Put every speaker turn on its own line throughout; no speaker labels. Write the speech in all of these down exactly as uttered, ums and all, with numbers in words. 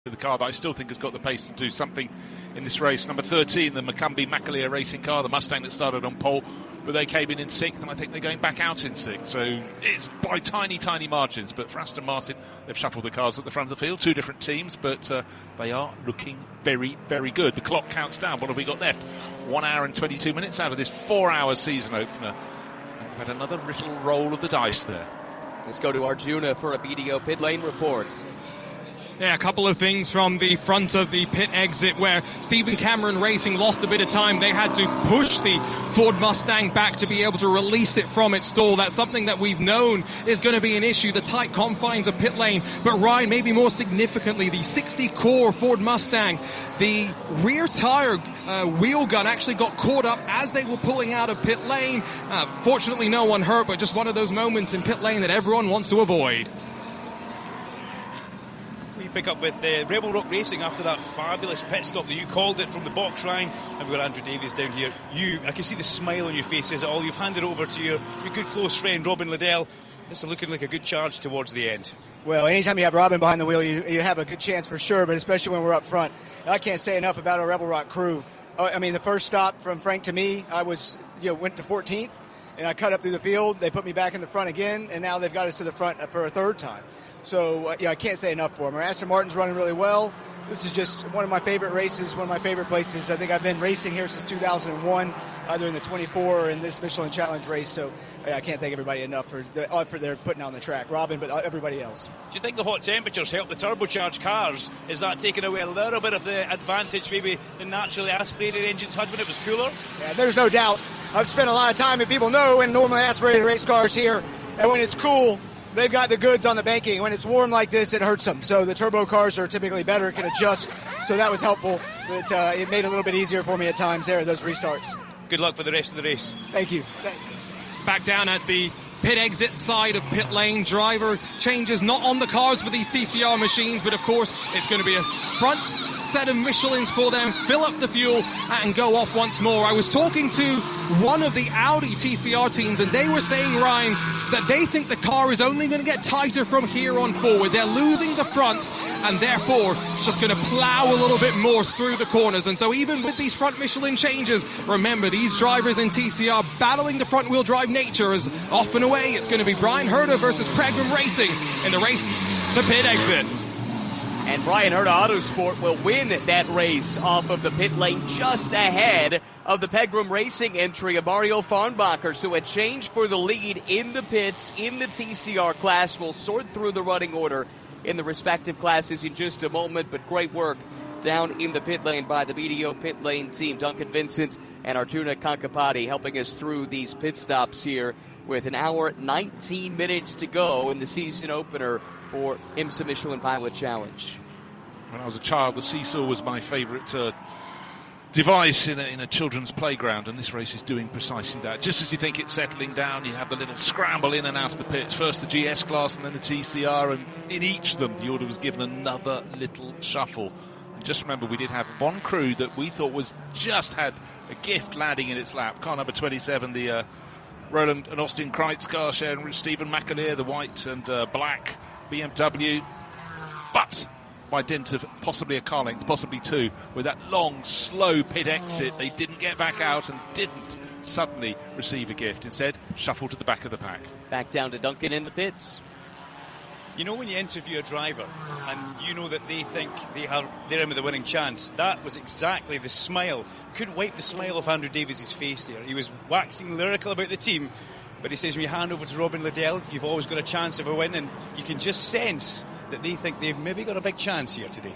the car that I still think has got the pace to do something in this race. Number thirteen, the Macumbi Macaleer racing car, the Mustang that started on pole, but they came in in sixth, and I think they're going back out in sixth. So it's by tiny, tiny margins. But for Aston Martin, they've shuffled the cars at the front of the field, two different teams, but uh, they are looking very, very good. The clock counts down. What have we got left? One hour and twenty-two minutes out of this four-hour season opener. And we've had another little roll of the dice there.
Let's go to Arjuna for a B D O pit lane report.
Yeah, a couple of things from the front of the pit exit where Stephen Cameron Racing lost a bit of time. They had to push the Ford Mustang back to be able to release it from its stall. That's something that we've known is going to be an issue, the tight confines of pit lane. But Ryan, maybe more significantly, the sixty core Ford Mustang, the rear tire uh, wheel gun actually got caught up as they were pulling out of pit lane. Uh, fortunately, no one hurt, but just one of those moments in pit lane that everyone wants to avoid.
Pick up with uh, Rebel Rock Racing after that fabulous pit stop that you called it from the box, Ryan. And we've got Andrew Davies down here. You, I can see the smile on your face. Is it all? You've handed over to your, your good close friend Robin Liddell. This is looking like a good charge towards the end.
Well, anytime you have Robin behind the wheel, you, you have a good chance for sure, but especially when we're up front. I can't say enough about our Rebel Rock crew. I mean, the first stop from Frank to me, I was, you know, went to fourteenth, and I cut up through the field. They put me back in the front again, and now they've got us to the front for a third time. So, uh, yeah, I can't say enough for them. Our Aston Martin's running really well. This is just one of my favorite races, one of my favorite places. I think I've been racing here since two thousand one, either in the twenty-four or in this Michelin Challenge race. So, yeah, I can't thank everybody enough for the effort they're putting on the track. Robin, but everybody else.
Do you think the hot temperatures help the turbocharged cars? Is that taking away a little bit of the advantage maybe the naturally aspirated engines had when it was cooler?
Yeah, there's no doubt. I've spent a lot of time, and people know, in normally aspirated race cars here, and when it's cool, they've got the goods on the banking. When it's warm like this, it hurts them. So the turbo cars are typically better, can adjust. So that was helpful. But uh, it made it a little bit easier for me at times there, those restarts.
Good luck for the rest of the race.
Thank you.
Back down at the pit exit side of pit lane. Driver changes not on the cars for these T C R machines, but of course it's going to be a front set of Michelins for them, fill up the fuel and go off once more. I was talking to one of the Audi T C R teams, and they were saying, Ryan, that they think the car is only going to get tighter from here on forward. They're losing the fronts, and therefore it's just going to plow a little bit more through the corners. And so even with these front Michelin changes, remember, these drivers in T C R battling the front wheel drive nature as off and away it's going to be Brian Herta versus Pegram Racing in the race to pit exit.
And Brian Herta Autosport will win that race off of the pit lane just ahead of the Pegram Racing entry of Mario Farnbacher. So a change for the lead in the pits in the T C R class. We'll sort through the running order in the respective classes in just a moment, but great work down in the pit lane by the B D O pit lane team. Duncan Vincent and Arjuna Kankapati helping us through these pit stops here with an hour, nineteen minutes to go in the season opener for IMSA Michelin Pilot Challenge.
When I was a child, the seesaw was my favourite uh, device in a, in a children's playground, and this race is doing precisely that. Just as you think it's settling down, you have the little scramble in and out of the pits. First the G S class and then the T C R, and in each of them the order was given another little shuffle. And just remember, we did have one crew that we thought was just had a gift landing in its lap. Car number twenty-seven, the uh, Roland and Austin Kreitz car sharing with Stephen Macaleer, the white and uh, black B M W. But by dint of possibly a car length, possibly two, with that long, slow pit exit, they didn't get back out and didn't suddenly receive a gift. Instead, shuffled to the back of the pack.
Back down to Duncan in the pits.
You know when you interview a driver and you know that they think they are, they're in with a winning chance, that was exactly the smile. Couldn't wipe the smile off Andrew Davies' face there. He was waxing lyrical about the team, but he says when you hand over to Robin Liddell, you've always got a chance of a win, and you can just sense that they think they've maybe got a big chance here today.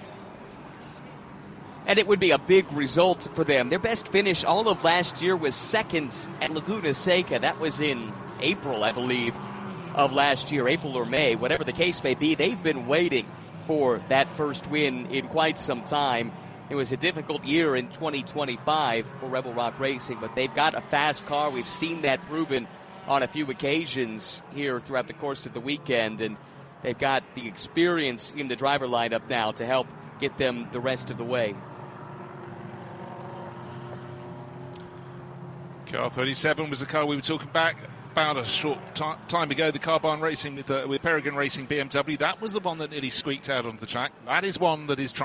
And it would be a big result for them. Their best finish all of last year was second at Laguna Seca. That was in April, I believe, of last year, April or May, whatever the case may be. They've been waiting for that first win in quite some time. It was a difficult year in twenty twenty-five for Rebel Rock Racing, but they've got a fast car. We've seen that proven on a few occasions here throughout the course of the weekend, and they've got the experience in the driver lineup now to help get them the rest of the way.
Car thirty-seven was the car we were talking back about a short t- time ago, the Carbahn Racing with, uh, with Peregrine Racing B M W. That was the one that nearly squeaked out onto the track. That is one that is trying